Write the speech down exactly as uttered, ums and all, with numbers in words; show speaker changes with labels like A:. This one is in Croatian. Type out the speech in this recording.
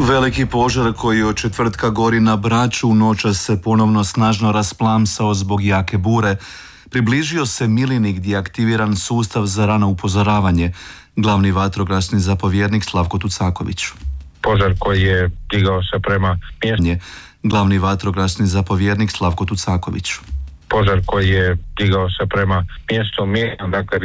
A: Veliki požar koji od četvrtka gori na Braču noćas se ponovno snažno rasplamsao zbog jake bure. Približio se Milini gdje je aktiviran sustav za rano upozoravanje. Glavni vatrogasni zapovjednik Slavko Tucaković.
B: Požar koji je digao se prema mjestu.
A: Glavni vatrogasni zapovjednik Slavko Tucaković.
B: Požar koji je digao se prema mjestu, dakle